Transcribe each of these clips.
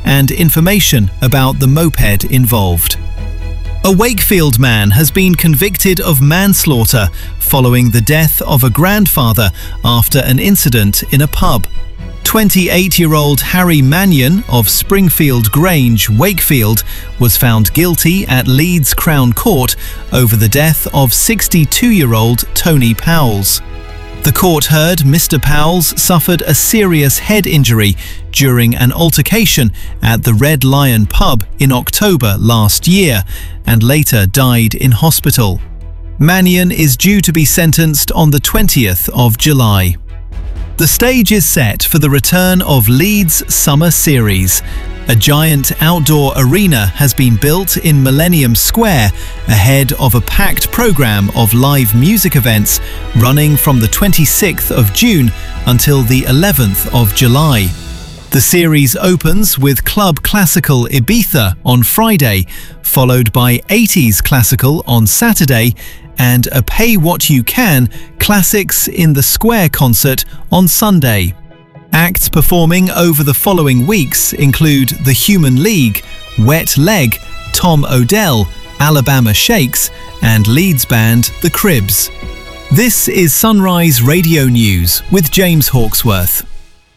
and information about the moped involved. A Wakefield man has been convicted of manslaughter following the death of a grandfather after an incident in a pub. 28-year-old Harry Mannion of Springfield Grange, Wakefield, was found guilty at Leeds Crown Court over the death of 62-year-old Tony Powles. The court heard Mr. Powles suffered a serious head injury during an altercation at the Red Lion pub in October last year and later died in hospital. Mannion is due to be sentenced on the 20th of July. The stage is set for the return of Leeds Summer Series. A giant outdoor arena has been built in Millennium Square ahead of a packed programme of live music events running from the 26th of June until the 11th of July. The series opens with Club Classical Ibiza on Friday, followed by 80s Classical on Saturday and a Pay What You Can Classics in the Square concert on Sunday. Acts performing over the following weeks include The Human League, Wet Leg, Tom Odell, Alabama Shakes, and Leeds band The Cribs. This is Sunrise Radio News with James Hawksworth.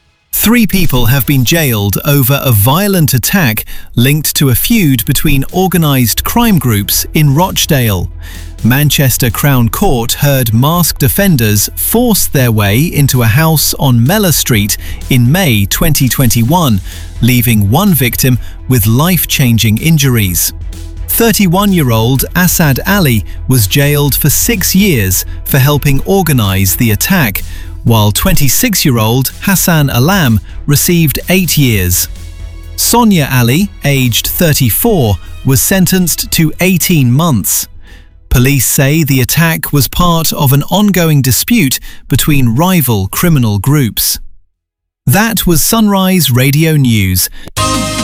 3 people have been jailed over a violent attack linked to a feud between organised crime groups in Rochdale. Manchester Crown Court heard masked offenders force their way into a house on Mellor Street in May 2021, leaving one victim with life-changing injuries. 31-year-old Asad Ali was jailed for 6 years for helping organise the attack, while 26-year-old Hassan Alam received 8 years. Sonia Ali, aged 34, was sentenced to 18 months. Police say the attack was part of an ongoing dispute between rival criminal groups. That was Sunrise Radio News.